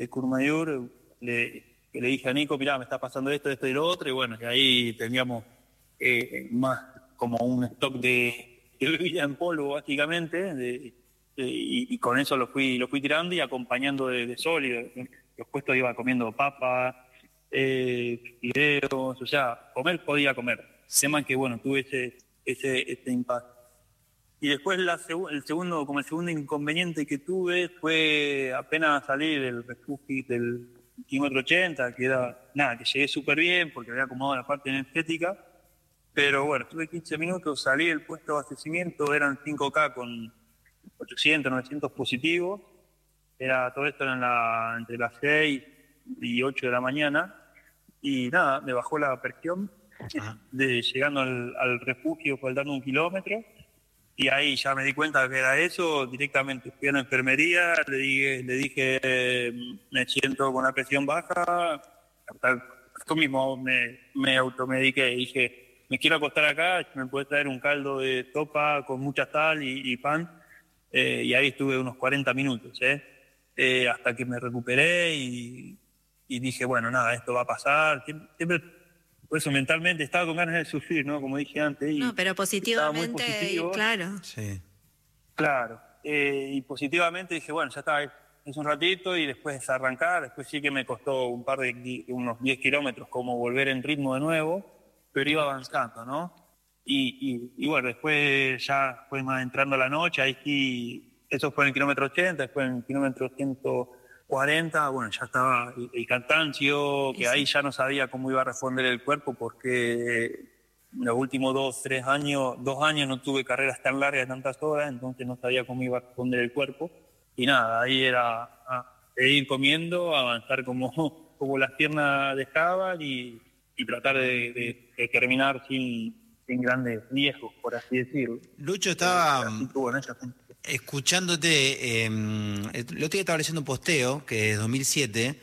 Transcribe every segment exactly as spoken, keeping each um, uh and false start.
de Courmayeur, le, le dije a Nico, mirá, me está pasando esto, esto y lo otro, y bueno, y ahí teníamos eh, más como un stock de, de bebida en polvo, básicamente, de, de, y, y con eso lo fui, lo fui tirando y acompañando de, de sólido. Los puestos iba comiendo papas, eh, fideos, o sea, comer podía comer. Sí. Tema que, bueno, tuve ese, ese, ese impasse. Y después la seg el segundo, como el segundo inconveniente que tuve fue apenas salir del refugio del kilómetro ochenta, que era, nada, que llegué súper bien porque había acomodado la parte energética, pero bueno, tuve quince minutos, salí del puesto de abastecimiento, eran cinco K con ochocientos, novecientos positivos, era, todo esto era en la, entre las seis y ocho de la mañana, y nada, me bajó la presión, de, llegando al, al refugio, faltando un kilómetro. Y ahí ya me di cuenta que era eso, directamente fui a la enfermería, le dije, le dije eh, me siento con la presión baja, hasta yo mismo me, me automediqué, dije, me quiero acostar acá, me puedes traer un caldo de sopa con mucha sal y, y pan, eh, y ahí estuve unos cuarenta minutos, ¿eh? Eh, hasta que me recuperé y, y dije, bueno, nada, esto va a pasar, siempre, siempre por eso mentalmente estaba con ganas de sufrir, ¿no? Como dije antes. Y No, pero estaba muy positivamente, positivo. claro. Sí. Claro. Eh, y positivamente dije, bueno, ya está, es un ratito y después arrancar. Después sí que me costó un par de, unos diez kilómetros como volver en ritmo de nuevo, pero iba avanzando, ¿no? Y, y, y bueno, después ya fue más entrando la noche, ahí sí, eso fue en el kilómetro ochenta, después en el kilómetro ciento cuarenta, bueno, ya estaba el, el cansancio, que Sí. ahí ya no sabía cómo iba a responder el cuerpo, porque los últimos dos, tres años, dos años no tuve carreras tan largas, tantas horas, entonces no sabía cómo iba a responder el cuerpo. Y nada, ahí era a seguir comiendo, avanzar como, como las piernas dejaban y, y tratar de, de, de terminar sin, sin grandes riesgos, por así decirlo. Lucho, estaba... Eh, así que bueno, esa escuchándote, eh, el otro día estaba leyendo un posteo que es dos mil siete,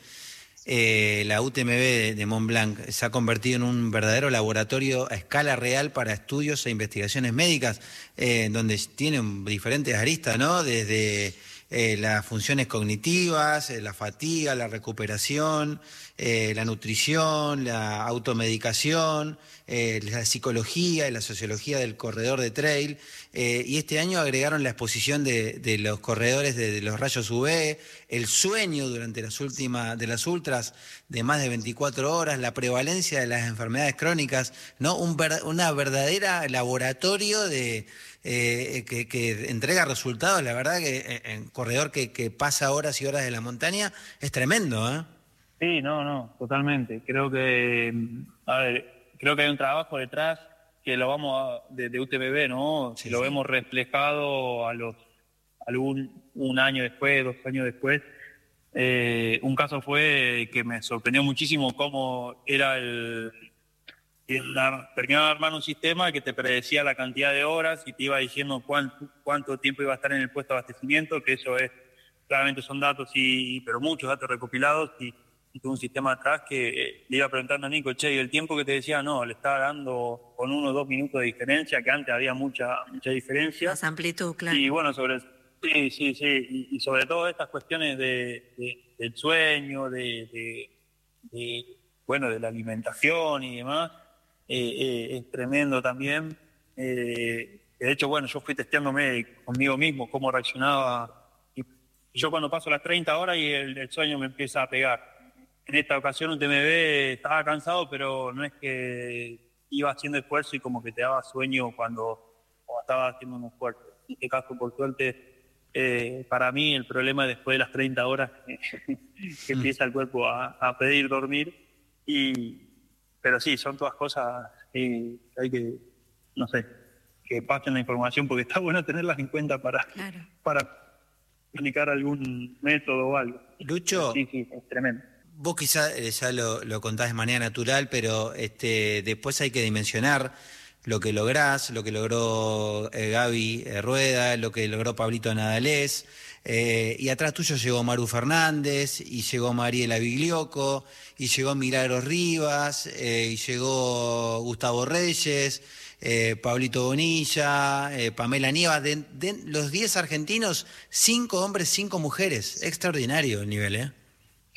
eh, la U T M B de, de Mont Blanc se ha convertido en un verdadero laboratorio a escala real para estudios e investigaciones médicas, eh, donde tienen diferentes aristas, ¿no? Desde eh, las funciones cognitivas, eh, la fatiga, la recuperación, eh, la nutrición, la automedicación, eh, la psicología y la sociología del corredor de trail. Eh, y este año agregaron la exposición de, de los corredores de, de los rayos U V, el sueño durante las últimas de las ultras de más de veinticuatro horas, la prevalencia de las enfermedades crónicas, ¿no? Un ver, una verdadera laboratorio de eh, que, que entrega resultados. La verdad que en corredor que, que pasa horas y horas de la montaña es tremendo, ¿eh? Sí, no, no, totalmente. Creo que, a ver, creo que hay un trabajo detrás que lo vamos a, de, de U T M B, ¿no? Sí, que lo sí. vemos reflejado a los algún un año después, dos años después. Eh, un caso fue que me sorprendió muchísimo cómo era el terminaba de armar un sistema que te predecía la cantidad de horas y te iba diciendo cuánto, cuánto tiempo iba a estar en el puesto de abastecimiento, que eso es, claramente son datos, y pero muchos datos recopilados, y, y tuve un sistema atrás que eh, le iba preguntando a Nico, che, y el tiempo que te decía, no, le estaba dando con uno o dos minutos de diferencia, que antes había mucha, mucha diferencia. Más amplitud, claro. Y bueno, sobre sí, sí, sí, y, y sobre todo estas cuestiones de, de, del sueño, de, de, de, bueno, de la alimentación y demás, eh, eh, es tremendo también. Eh, de hecho, bueno, yo fui testeándome conmigo mismo cómo reaccionaba. Y yo cuando paso las treinta horas y el, el sueño me empieza a pegar. En esta ocasión un T M B estaba cansado, pero no es que iba haciendo esfuerzo y como que te daba sueño cuando, cuando estaba haciendo un esfuerzo. En este caso, por suerte, eh, para mí el problema es después de las treinta horas que empieza el cuerpo a, a pedir dormir. Y, pero sí, son todas cosas que hay que, no sé, que pasen la información porque está bueno tenerlas en cuenta para, claro. para aplicar algún método o algo. Lucho, sí, sí, es tremendo. Vos quizás ya lo, lo contás de manera natural, pero este, después hay que dimensionar lo que lográs, lo que logró eh, Gaby eh, Rueda, lo que logró Pablito Nadalés, eh, y atrás tuyo llegó Maru Fernández, y llegó Mariela Biglioco, y llegó Milagros Rivas, eh, y llegó Gustavo Reyes, eh, Pablito Bonilla, eh, Pamela Nieva. De, de los diez argentinos, cinco hombres, cinco mujeres. Extraordinario el nivel, ¿eh?